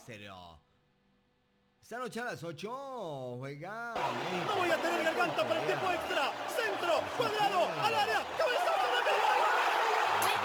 serio. Esta noche a las 8 juega No voy a tener garganta para el tiempo extra. Centro, cuadrado, al área.